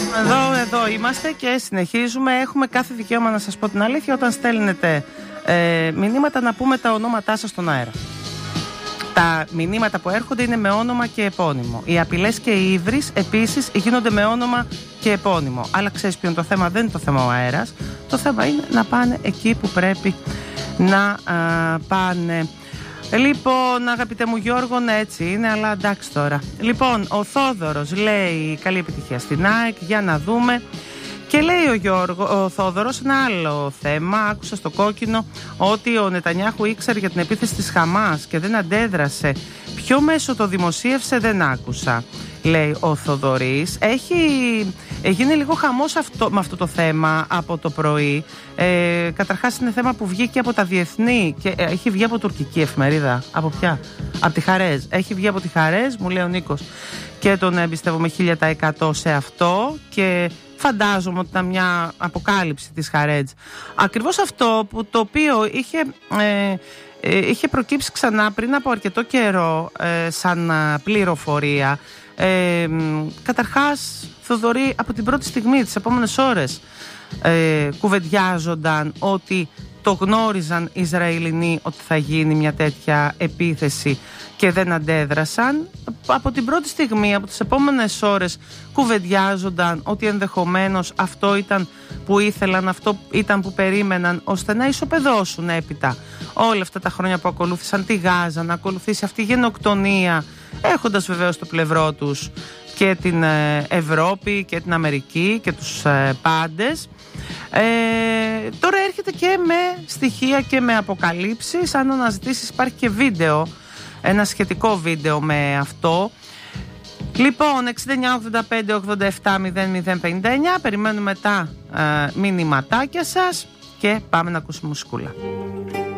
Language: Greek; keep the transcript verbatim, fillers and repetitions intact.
Εδώ, εδώ είμαστε και συνεχίζουμε. Έχουμε κάθε δικαίωμα, να σας πω την αλήθεια, όταν στέλνετε ε, μηνύματα να πούμε τα ονόματά σας στον αέρα. Τα μηνύματα που έρχονται είναι με όνομα και επώνυμο. Οι απειλές και οι ύβρις επίσης γίνονται με όνομα και επώνυμο. Αλλά ξέρεις ποιο είναι το θέμα? Δεν είναι το θέμα ο αέρας. Το θέμα είναι να πάνε εκεί που πρέπει να α, πάνε. Λοιπόν, αγαπητέ μου Γιώργο, ναι, έτσι είναι, αλλά εντάξει τώρα. Λοιπόν, ο Θόδωρος λέει καλή επιτυχία στην ΑΕΚ, για να δούμε. Και λέει ο, Γιώργο, ο Θόδωρος ένα άλλο θέμα. Άκουσα στο κόκκινο ότι ο Νετανιάχου ήξερε για την επίθεση της Χαμάς και δεν αντέδρασε. Ποιο μέσο το δημοσίευσε? Δεν άκουσα, λέει ο Θοδωρής. Έχει γίνει λίγο χαμός αυτό, με αυτό το θέμα από το πρωί. Ε, καταρχάς είναι θέμα που βγήκε από τα διεθνή και ε, έχει βγει από τουρκική εφημερίδα. Από ποια? Από τη Χαρέζ. Έχει βγει από τη Χαρέζ, μου λέει ο Νίκος, και τον εμπιστεύομαι χίλια τοις εκατό σε αυτό και φαντάζομαι ότι ήταν μια αποκάλυψη της Χαρέτζ. Ακριβώς αυτό που το οποίο είχε, ε, ε, είχε προκύψει ξανά πριν από αρκετό καιρό ε, σαν πληροφορία. Ε, καταρχάς, Θοδωρή, από την πρώτη στιγμή, τις επόμενες ώρες ε, κουβεντιάζονταν ότι το γνώριζαν οι Ισραηλινοί ότι θα γίνει μια τέτοια επίθεση και δεν αντέδρασαν. Από την πρώτη στιγμή, από τις επόμενες ώρες κουβεντιάζονταν ότι ενδεχομένως αυτό ήταν που ήθελαν, αυτό ήταν που περίμεναν, ώστε να ισοπεδώσουν έπειτα όλα αυτά τα χρόνια που ακολούθησαν τη Γάζα, να ακολουθήσει αυτή η γενοκτονία, έχοντας βεβαίως στο πλευρό τους και την Ευρώπη και την Αμερική και τους πάντες. Ε, τώρα έρχεται και με στοιχεία και με αποκαλύψεις. Αν αναζητήσεις, υπάρχει και βίντεο, ένα σχετικό βίντεο με αυτό. Λοιπόν, εξήντα εννιά ογδόντα πέντε ογδόντα επτά μηδέν μηδέν πενήντα εννιά. Περιμένουμε τα ε, μηνυματάκια σας και πάμε να ακούσουμε μουσικούλα.